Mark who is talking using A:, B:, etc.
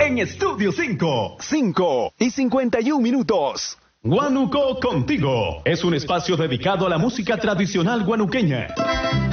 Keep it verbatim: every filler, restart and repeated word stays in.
A: en Estudio cinco.
B: cinco y cincuenta y un minutos.
A: Guanuco Contigo es un espacio dedicado a la música tradicional guanuqueña.